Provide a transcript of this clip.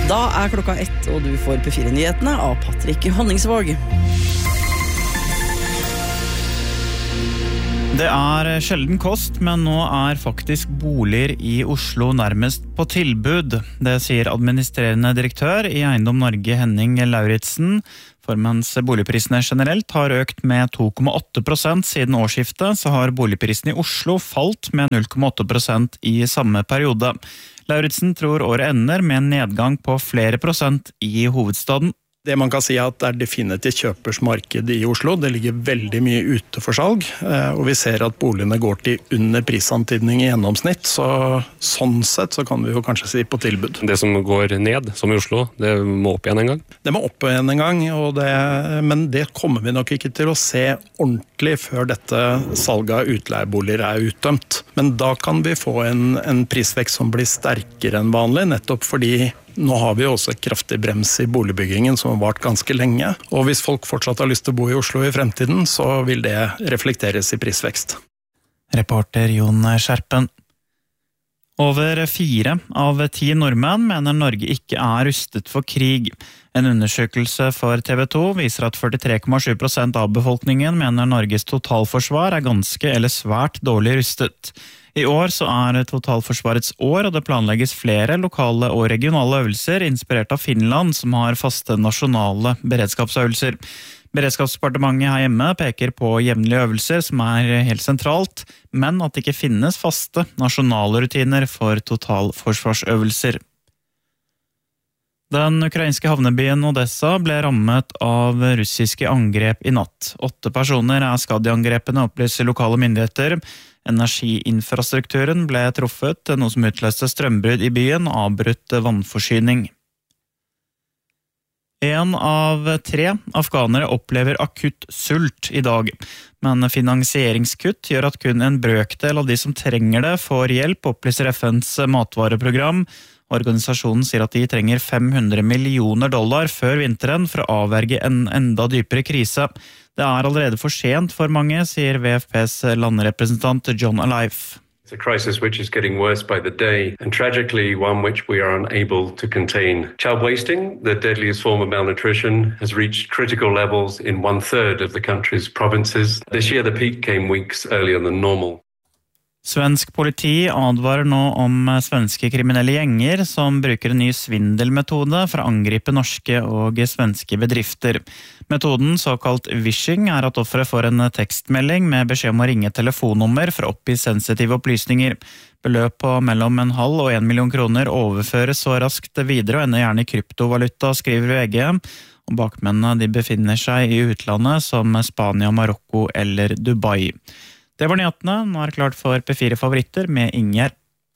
Da klokka 1, og du får P4-nyhetene av Patrick Honningsvåg. Det sjelden kost, men nå faktisk boliger i Oslo nærmest på tilbud. Det sier administrerende direktør i Eiendom Norge Henning Lauritsen. For mens boligprisene generelt har økt med 2,8% siden årsskiftet, så har boligprisen i Oslo falt med 0,8% i samme periode. Lauritsen tror året ender med en nedgang på flere prosent i hovedstaden. Det man kan si at det definitivt kjøpers marked i Oslo. Det ligger veldig mye ute for salg, og vi ser at boligene går til under prisantydning i gjennomsnitt, så sånn sett så kan vi jo kanskje si på tilbud. Det som går ned, som i Oslo, det må opp igjen en gang? Det må opp igjen en gang, men det kommer vi nok ikke til å se ordentlig før dette salget av utleieboliger utdømt. Men da kan vi få en prisvekst som blir sterkere enn vanlig, nettopp fordi nå har vi også et kraftig brems i boligbyggingen som har vart ganske lenge, og hvis folk fortsatt har lyst til å bo i Oslo i fremtiden, så vil det reflekteres i prisvekst. Reporter Jon Skjerpen. Over 4 av 10 nordmenn mener Norge ikke rustet for krig. En undersøkelse for TV 2 viser at 43,7% av befolkningen mener Norges totalforsvar ganske eller svært dårlig rustet. I år så totalforsvarets år, og det planlegges flere lokale og regionale øvelser inspirert av Finland, som har faste nasjonale beredskapsøvelser. Beredskapsdepartementet her hjemme peker på jevnlige øvelser som helt sentralt, men at det ikke finnes faste nasjonale rutiner for totalforsvarsøvelser. Den ukrainske havnebyen Odessa ble rammet av russiske angrep i natt. 8 personer skadd i angrepene, opplyser lokale myndigheter. Energiinfrastrukturen ble truffet, noe som utløste strømbrudd i byen og avbrutt vannforsyning. 1 av 3 afghanere opplever akutt sult i dag, men finansieringskutt gjør at kun en brøkdel av de som trenger det får hjelp, opplyser FNs matvareprogram. Organisasjonen sier at de trenger $500 millioner før vinteren for å avverge en enda dypere krise. Det allerede for sent for mange, sier VFPs landrepresentant John Alive. It's a crisis which is getting worse by the day, and tragically one which we are unable to contain. Child wasting, the deadliest form of malnutrition, has reached critical levels in 1/3 of the country's provinces. This year the peak came weeks earlier than normal. Svensk politi advarer nå om svenske kriminelle gjenger som bruker en ny svindelmetode for å angripe norske og svenske bedrifter. Metoden, såkalt vishing, at offeret får en tekstmelding med beskjed om å ringe telefonnummer for å oppgi sensitive opplysninger. Beløp på mellom 0,5 og 1 million kroner overføres så raskt videre og ender gjerne i kryptovaluta, skriver VG. Og bakmennene befinner seg i utlandet som Spania, Marokko eller Dubai. Det var nyhetene. Nå det klart for P4 Favoritter med Inger.